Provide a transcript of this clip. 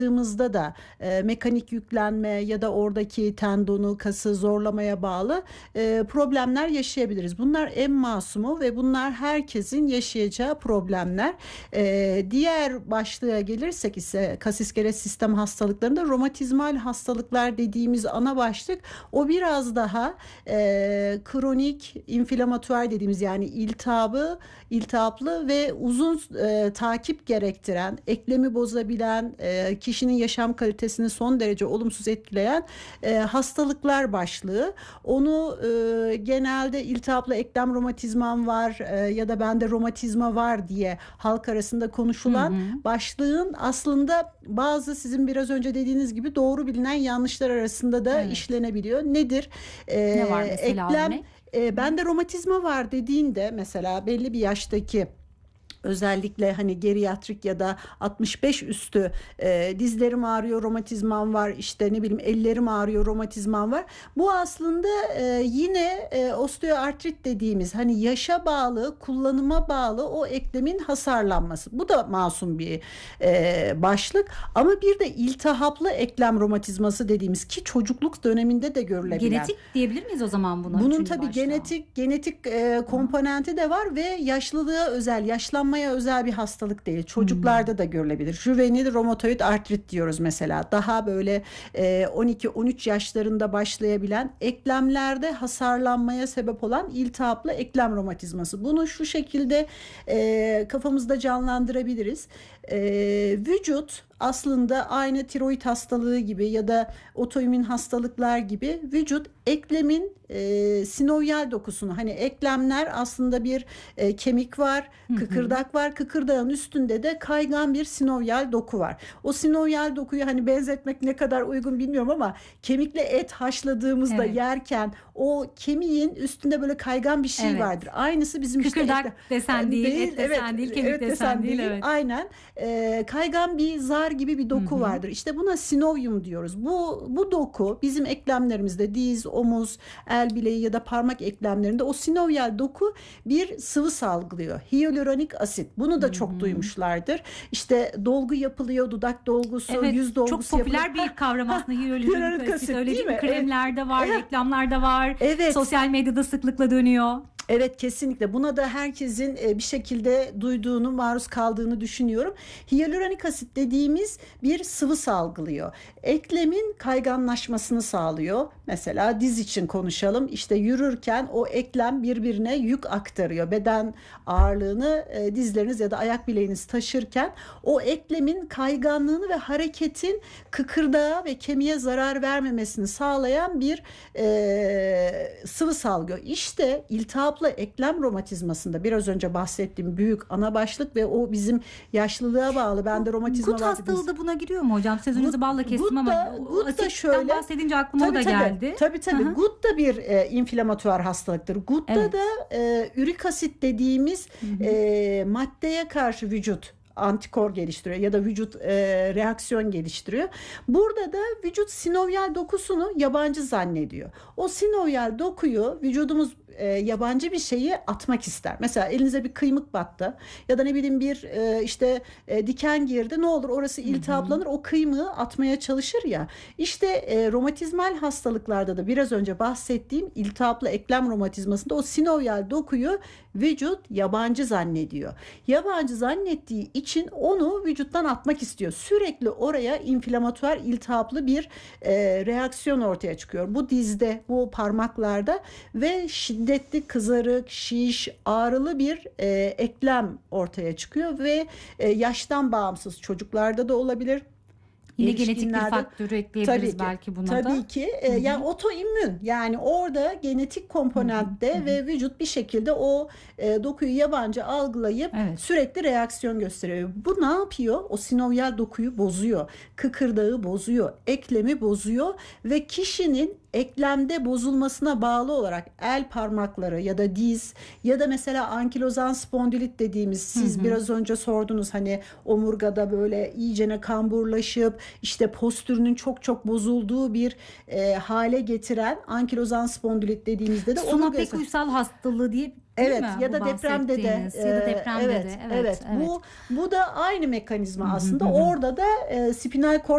baktığımızda da mekanik yüklenme ya da oradaki tendonu, kası zorlamaya bağlı problemler yaşayabiliriz. Bunlar en masumu ve bunlar herkesin yaşayacağı problemler. Diğer başlığa gelirsek ise kas iskelet sistem hastalıklarında romatizmal hastalıklar dediğimiz ana başlık, o biraz daha kronik inflamatuar dediğimiz, yani iltihaplı ve uzun takip gerektiren, eklemi bozabilen, kişinin yaşam kalitesini son derece olumsuz etkileyen hastalıklar başlığı. Onu genelde iltihaplı eklem romatizmam var ya da bende romatizma var diye halk arasında konuşulan başlığın aslında bazı, sizin biraz önce dediğiniz gibi, doğru bilinen yanlışlar arasında da işlenebiliyor. Nedir? Ne var mesela Eklem, örnek? bende romatizma var dediğinde mesela belli bir yaştaki, özellikle hani geriatrik ya da 65 üstü, dizlerim ağrıyor, romatizmam var, işte ne bileyim ellerim ağrıyor, romatizmam var. Bu aslında yine osteoartrit dediğimiz, hani yaşa bağlı, kullanıma bağlı o eklemin hasarlanması. Bu da masum bir başlık. Ama bir de iltihaplı eklem romatizması dediğimiz, ki çocukluk döneminde de görülebilen. Genetik diyebilir miyiz o zaman buna? Bunun Üçüncü tabii başlığa. genetik komponenti de var ve yaşlılığa özel, yaşlanmaya özel bir hastalık değil. Çocuklarda da görülebilir. Juvenil romatoid artrit diyoruz mesela. Daha böyle 12-13 yaşlarında başlayabilen, eklemlerde hasarlanmaya sebep olan iltihaplı eklem romatizması. Bunu şu şekilde kafamızda canlandırabiliriz. Vücut aslında aynı tiroid hastalığı gibi ya da otoimmün hastalıklar gibi, vücut eklemin sinovyal dokusunu, hani eklemler aslında bir kemik var, kıkırdak var, kıkırdağın üstünde de kaygan bir sinovyal doku var. O sinovyal dokuyu hani benzetmek ne kadar uygun bilmiyorum ama kemikle et haşladığımızda yerken o kemiğin üstünde böyle kaygan bir şey vardır. Aynısı bizim Kıkırdak işte desen değil, et desen değil, kemik desen değil. Evet. Aynen. Kaygan bir zar gibi bir doku vardır. İşte buna sinovyum diyoruz. Bu doku bizim eklemlerimizde, diz, omuz, el bileği ya da parmak eklemlerinde o sinovyal doku bir sıvı salgılıyor. Hyaluronik asit. Bunu da çok duymuşlardır. İşte dolgu yapılıyor, dudak dolgusu, yüz dolgusu çok popüler yapılıyor. bir kavram aslında hyaluronik asit, öyle değil mi? Kremlerde var, reklamlarda var. Evet. Sosyal medyada sıklıkla dönüyor. Evet, kesinlikle. Buna da herkesin bir şekilde duyduğunu, maruz kaldığını düşünüyorum. Hyaluronik asit dediğimiz bir sıvı salgılıyor. Eklemin kayganlaşmasını sağlıyor. Mesela diz için konuşalım. İşte yürürken o eklem birbirine yük aktarıyor. Beden ağırlığını dizleriniz ya da ayak bileğiniz taşırken o eklemin kayganlığını ve hareketin kıkırdağa ve kemiğe zarar vermemesini sağlayan bir sıvı salgı. İşte iltihaplı eklem romatizmasında biraz önce bahsettiğim büyük ana başlık ve o bizim yaşlılığa bağlı. Bende romatizma Gut var. hastalığı da buna giriyor mu hocam? Sözünüzü balla kestim ama Gut da şöyle, bahsedince aklıma o da geldi. Tabii. Gut da bir inflamatuar hastalıktır. Gut'ta da ürik asit dediğimiz maddeye karşı vücut antikor geliştiriyor ya da vücut reaksiyon geliştiriyor. Burada da vücut sinovyal dokusunu yabancı zannediyor. O sinovyal dokuyu vücudumuz yabancı bir şeyi atmak ister. Mesela elinize bir kıymık battı ya da ne bileyim bir diken girdi. Ne olur, orası iltihaplanır. O kıymığı atmaya çalışır ya. İşte romatizmal hastalıklarda da biraz önce bahsettiğim iltihaplı eklem romatizmasında o sinovyal dokuyu vücut yabancı zannediyor. Yabancı zannettiği için onu vücuttan atmak istiyor. Sürekli oraya inflamatuar, iltihaplı bir reaksiyon ortaya çıkıyor. Bu dizde, bu parmaklarda ve şiddetli kızarık, şiş, ağrılı bir eklem ortaya çıkıyor ve yaştan bağımsız, çocuklarda da olabilir. Yine genetik bir faktörü ekleyebiliriz belki buna da. Tabii ki. Yani otoimmün, yani orada genetik komponentte ve vücut bir şekilde o dokuyu yabancı algılayıp sürekli reaksiyon gösteriyor. Bu ne yapıyor? O sinovyal dokuyu bozuyor. Kıkırdağı bozuyor. Eklemi bozuyor ve kişinin eklemde bozulmasına bağlı olarak el parmakları ya da diz ya da mesela ankilozan spondilit dediğimiz, siz biraz önce sordunuz, hani omurgada böyle iyicene kamburlaşıp işte postürünün çok bozulduğu bir hale getiren ankilozan spondilit dediğimizde de Sunapek uysal hastalığı diye. Evet, ya da depremde de evet. Bu da aynı mekanizma aslında. Orada da spinal kort